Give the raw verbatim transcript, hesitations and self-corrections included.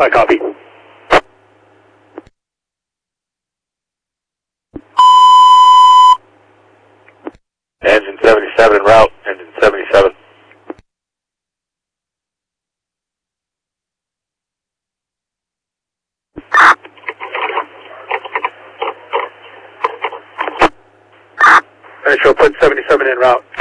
I copy. Engine seventy-seven en route, engine seventy-seven. Metro, put seventy-seven en route.